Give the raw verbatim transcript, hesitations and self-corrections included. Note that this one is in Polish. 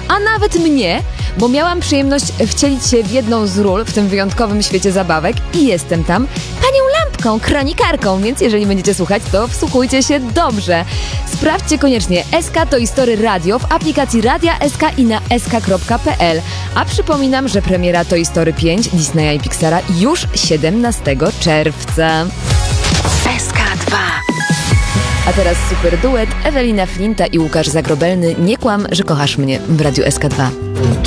a nawet mnie, bo miałam przyjemność wcielić się w jedną z ról w tym wyjątkowym świecie zabawek i jestem tam panią Lampką, kronikarką, więc jeżeli będziecie słuchać, to wsłuchujcie się dobrze. Sprawdźcie koniecznie S K Toy Story Radio w aplikacji Radia S K i na s k kropka p l. A przypominam, że premiera Toy Story pięć Disneya i Pixara już siedemnastego czerwca. S K dwa. A teraz super duet Ewelina Flinta i Łukasz Zagrobelny. Nie kłam, że kochasz mnie w Radiu S K dwa.